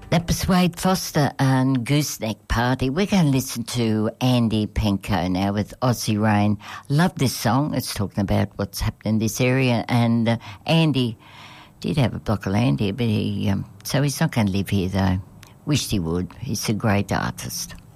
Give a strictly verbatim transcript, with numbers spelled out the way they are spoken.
That was Wade Foster and Gooseneck Party. We're going to listen to Andy Penko now with Aussie Rain. Love this song. It's talking about what's happening in this area. And uh, Andy did have a block of land here, but he, um, so he's not going to live here though. Wished he would. He's a great artist.